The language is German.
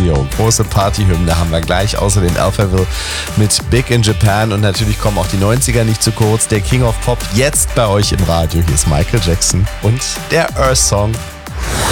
Radio. Große Partyhymne haben wir gleich, außerdem Alphaville mit Big in Japan und natürlich kommen auch die 90er nicht zu kurz. Der King of Pop jetzt bei euch im Radio. Hier ist Michael Jackson und der Earth Song.